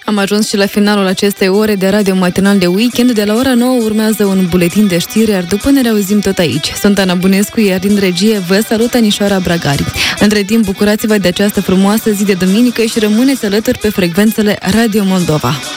Am ajuns și la finalul acestei ore de radio matinal de weekend. De la ora 9 urmează un buletin de știri, iar după ne reauzim tot aici. Sunt Ana Bunescu, iar din regie vă salută Anișoara Bragari. Între timp, bucurați-vă de această frumoasă zi de duminică și rămâneți alături pe frecvențele Radio Moldova.